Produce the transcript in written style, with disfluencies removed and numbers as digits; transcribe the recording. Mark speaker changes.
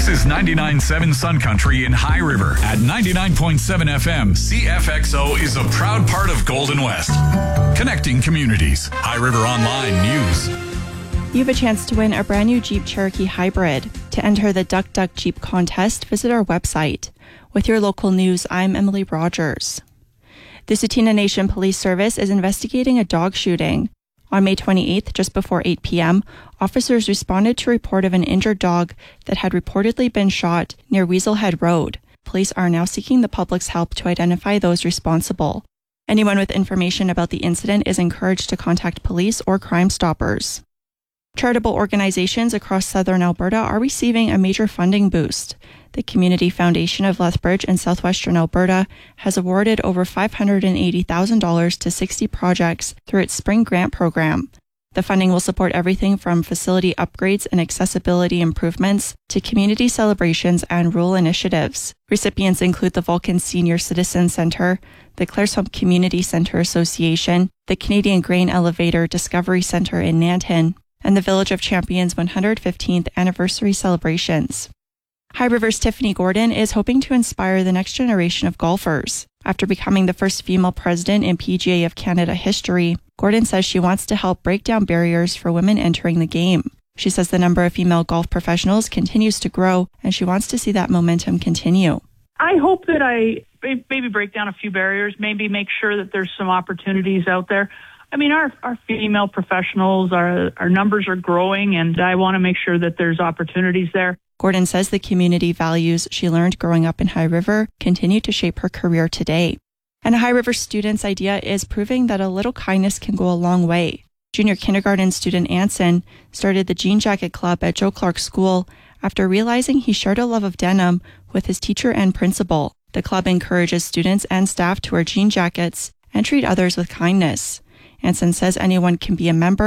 Speaker 1: This is 99.7 Sun Country in High River. At 99.7 FM, CFXO is a proud part of Golden West. Connecting communities. High River Online News.
Speaker 2: You have a chance to win a brand new Jeep Cherokee Hybrid. To enter the Duck Duck Jeep contest, visit our website. With your local news, I'm Emily Rogers. The Tsuut'ina Nation Police Service is investigating a dog shooting. On May 28th, just before 8 p.m., officers responded to a report of an injured dog that had reportedly been shot near Weaselhead Road. Police are now seeking the public's help to identify those responsible. Anyone with information about the incident is encouraged to contact police or Crime Stoppers. Charitable organizations across southern Alberta are receiving a major funding boost. The Community Foundation of Lethbridge in southwestern Alberta has awarded over $580,000 to 60 projects through its spring grant program. The funding will support everything from facility upgrades and accessibility improvements to community celebrations and rural initiatives. Recipients include the Vulcan Senior Citizen Centre, the Claresholm Community Centre Association, the Canadian Grain Elevator Discovery Centre in Nanton, and the Village of Champions 115th anniversary celebrations. High River's Tiffany Gordon is hoping to inspire the next generation of golfers. After becoming the first female president in PGA of Canada history, Gordon says she wants to help break down barriers for women entering the game. She says the number of female golf professionals continues to grow, and she wants to see that momentum continue.
Speaker 3: I hope that I maybe break down a few barriers, maybe make sure that there's some opportunities out there. I mean, our female professionals, our numbers are growing, and I want to make sure that there's opportunities there.
Speaker 2: Gordon says the community values she learned growing up in High River continue to shape her career today. And a High River student's idea is proving that a little kindness can go a long way. Junior kindergarten student Anson started the Jean Jacket Club at Joe Clark School after realizing he shared a love of denim with his teacher and principal. The club encourages students and staff to wear jean jackets and treat others with kindness. Anson says anyone can be a member